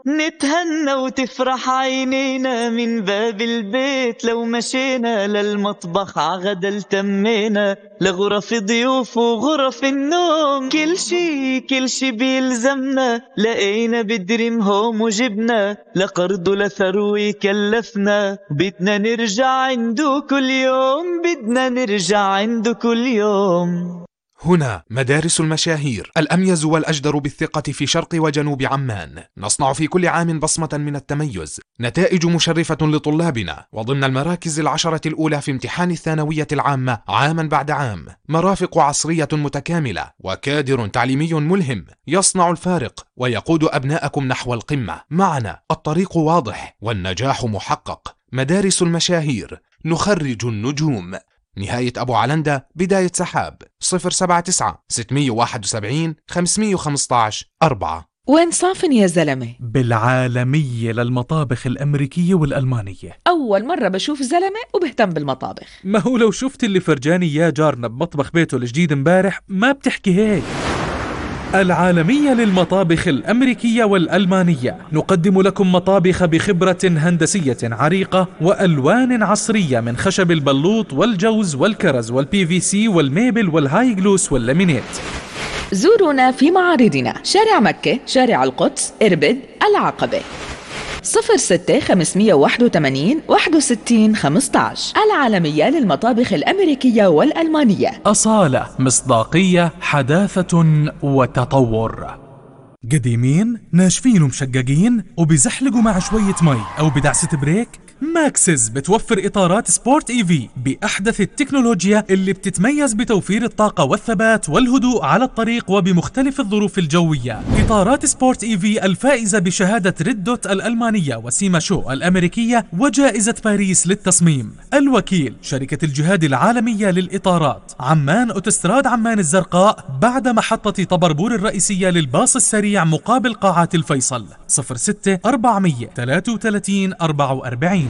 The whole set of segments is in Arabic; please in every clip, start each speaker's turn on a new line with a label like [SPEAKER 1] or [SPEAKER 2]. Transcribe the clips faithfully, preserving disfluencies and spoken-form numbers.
[SPEAKER 1] نتهنى وتفرح عينينا من باب البيت لو مشينا للمطبخ عغدا التمينا لغرف ضيوف وغرف النوم كل شي كل شي بيلزمنا لقينا بدريم هوم وجبنا لقرض لثروي كلفنا بدنا نرجع عنده كل يوم بدنا نرجع عنده كل يوم.
[SPEAKER 2] هنا مدارس المشاهير الأميز والأجدر بالثقة في شرق وجنوب عمان. نصنع في كل عام بصمة من التميز، نتائج مشرفة لطلابنا وضمن المراكز العشرة الأولى في امتحان الثانوية العامة عاما بعد عام. مرافق عصرية متكاملة وكادر تعليمي ملهم يصنع الفارق ويقود أبناءكم نحو القمة. معنا الطريق واضح والنجاح محقق. مدارس المشاهير، نخرج النجوم. نهاية أبو علندة، بداية سحاب. صفر سبعة تسعة ستمية وواحد وسبعين خمسمية وخمسة عشر أربعة.
[SPEAKER 3] وين صافن يا زلمة؟
[SPEAKER 4] بالعالمية للمطابخ الأمريكية والألمانية.
[SPEAKER 3] أول مرة بشوف زلمة وبهتم بالمطابخ.
[SPEAKER 4] ما هو لو شفت اللي فرجاني يا جارنا بمطبخ بيته الجديد امبارح ما بتحكي هيك. العالمية للمطابخ الأمريكية والألمانية، نقدم لكم مطابخ بخبرة هندسية عريقة وألوان عصرية من خشب البلوط والجوز والكرز والبي في سي والميبل والهاي جلوس واللامينيت.
[SPEAKER 3] زورونا في معارضنا شارع مكة، شارع القدس، إربد، العقبة. صفر ستة خمسمية واحد وثمانين واحد وستين خمسة عشر. العالمية للمطابخ الأمريكية والألمانية.
[SPEAKER 4] أصالة، مصداقية، حداثة وتطور. قديمين، ناشفين ومشققين وبزحلقوا مع شوية مي أو بدعسة بريك؟ ماكسز بتوفر إطارات سبورت إيفي بأحدث التكنولوجيا اللي بتتميز بتوفير الطاقة والثبات والهدوء على الطريق وبمختلف الظروف الجوية. إطارات سبورت إيفي الفائزة بشهادة ريد دوت الألمانية وسيما شو الأمريكية وجائزة باريس للتصميم. الوكيل شركة الجهاد العالمية للإطارات، عمان أوتوستراد عمان الزرقاء بعد محطة طبربور الرئيسية للباص السريع مقابل قاعات الفيصل. صفر ستة أربعمية ثلاثة وثلاثين أربعة وأربعين.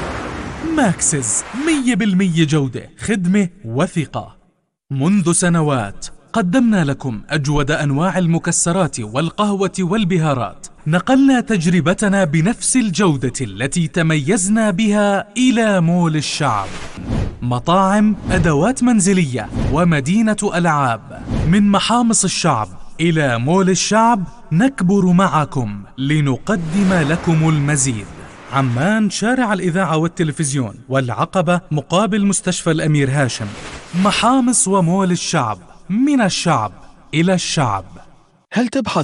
[SPEAKER 4] ماكسز، مية بالمية جودة، خدمة وثقة. منذ سنوات قدمنا لكم أجود أنواع المكسرات والقهوة والبهارات. نقلنا تجربتنا بنفس الجودة التي تميزنا بها إلى مول الشعب. مطاعم، أدوات منزلية ومدينة ألعاب. من محامص الشعب إلى مول الشعب نكبر معكم لنقدم لكم المزيد. عمان، شارع الإذاعة والتلفزيون، والعقبة مقابل مستشفى الأمير هاشم. محامص ومول الشعب، من الشعب إلى الشعب.
[SPEAKER 5] هل تبحث